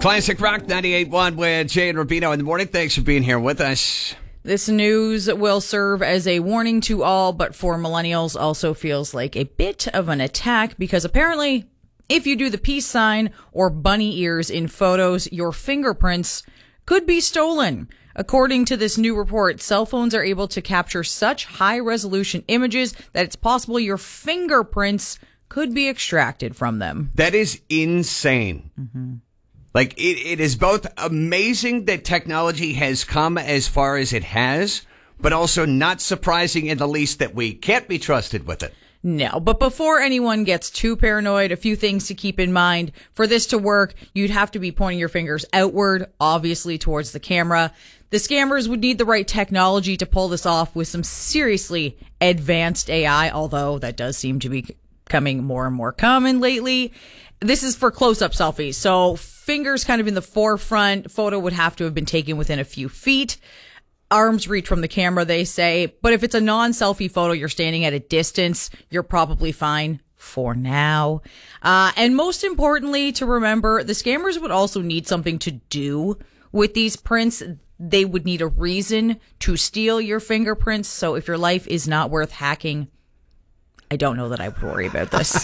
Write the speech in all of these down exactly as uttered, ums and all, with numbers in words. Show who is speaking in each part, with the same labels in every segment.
Speaker 1: Classic Rock ninety-eight point one with Jay and Rubino in the morning. Thanks for being here with us.
Speaker 2: This news will serve as a warning to all, but for millennials also feels like a bit of an attack because apparently if you do the peace sign or bunny ears in photos, your fingerprints could be stolen. According to this new report, cell phones are able to capture such high-resolution images that it's possible your fingerprints could be extracted from them.
Speaker 1: That is insane. Mm-hmm. Like, it, it is both amazing that technology has come as far as it has, but also not surprising in the least that we can't be trusted with it.
Speaker 2: No, but before anyone gets too paranoid, a few things to keep in mind. For this to work, you'd have to be pointing your fingers outward, obviously towards the camera. The scammers would need the right technology to pull this off with some seriously advanced A I, although that does seem to be becoming more and more common lately. This is for close-up selfies, so fingers kind of in the forefront. Photo would have to have been taken within a few feet. Arms reach from the camera, they say. But if it's a non-selfie photo, you're standing at a distance, you're probably fine for now. Uh, and most importantly, to remember, the scammers would also need something to do with these prints. They would need a reason to steal your fingerprints. So if your life is not worth hacking, I don't know that I would worry about this.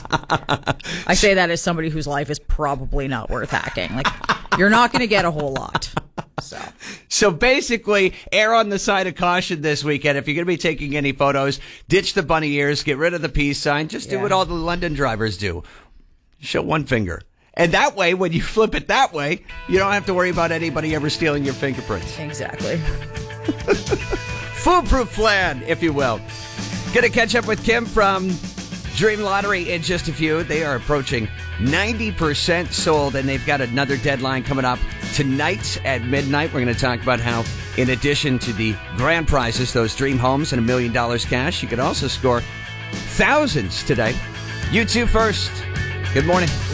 Speaker 2: I say that as somebody whose life is probably not worth hacking. Like, you're not going to get a whole lot. So.
Speaker 1: so basically, err on the side of caution this weekend. If you're going to be taking any photos, ditch the bunny ears, get rid of the peace sign. Just do yeah. what all the London drivers do. Show one finger. And that way, when you flip it that way, you don't have to worry about anybody ever stealing your fingerprints.
Speaker 2: Exactly.
Speaker 1: Foolproof plan, if you will. Going to catch up with Kim from Dream Lottery in just a few. They are approaching ninety percent sold, and they've got another deadline coming up tonight at midnight. We're going to talk about how, in addition to the grand prizes, those dream homes and a million dollars cash, you could also score thousands today. You two first. Good morning.